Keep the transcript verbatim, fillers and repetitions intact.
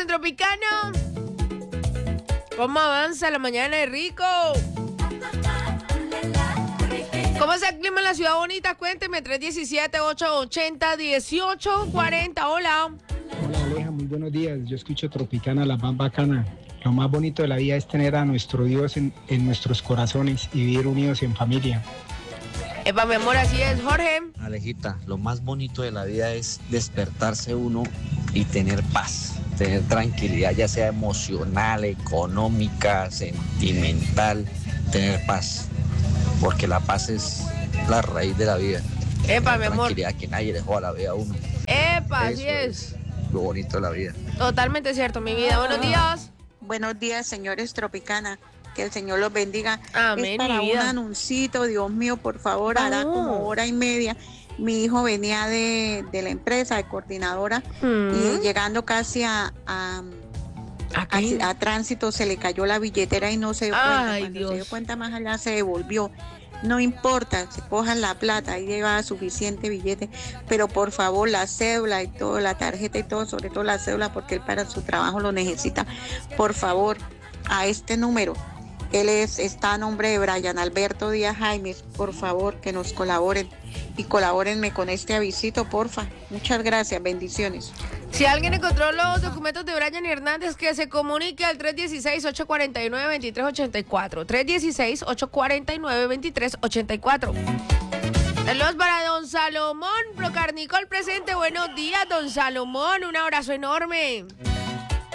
en Tropicana. ¿Cómo avanza la mañana de rico? ¿Cómo es el clima en la ciudad bonita? Cuénteme, tres uno siete, ocho ocho cero, uno ocho cuatro cero. Hola. Hola Aleja, muy buenos días. Yo escucho Tropicana, la más bacana. Lo más bonito de la vida es tener a nuestro Dios en, en nuestros corazones y vivir unidos en familia. Epa, mi amor, así es, Jorge. Alejita, lo más bonito de la vida es despertarse uno y tener paz, tener tranquilidad, ya sea emocional, económica, sentimental, tener paz, porque la paz es la raíz de la vida. Epa, mi amor. Tranquilidad, que nadie le joda la vida a uno. Epa, Eso así es. es lo bonito de la vida. Totalmente cierto, mi vida. Buenos días. Buenos días, señores Tropicana. Que el Señor los bendiga. Amén, es para mi un vida. anuncito, Dios mío, por favor, hará Oh. como hora y media. Mi hijo venía de, de la empresa, de coordinadora, Mm. y llegando casi a, a, ¿A qué? a, a tránsito se le cayó la billetera y no se dio cuenta. Ay, Cuando Dios. se dio cuenta más allá se devolvió. No importa, se cojan la plata, ahí lleva suficiente billete, pero por favor la cédula y todo, la tarjeta y todo, sobre todo la cédula, porque él para su trabajo lo necesita. Por favor, a este número. Él es, está a nombre de Brian Alberto Díaz Jaimes. Por favor, que nos colaboren y colabórenme con este avisito, porfa. Muchas gracias, bendiciones. Si alguien encontró los documentos de Brian Hernández, que se comunique al tres uno seis, ocho cuatro nueve, dos tres ocho cuatro. tres uno seis, ocho cuatro nueve, dos tres ocho cuatro. Saludos para don Salomón Procarnicol presente. Buenos días, don Salomón. Un abrazo enorme.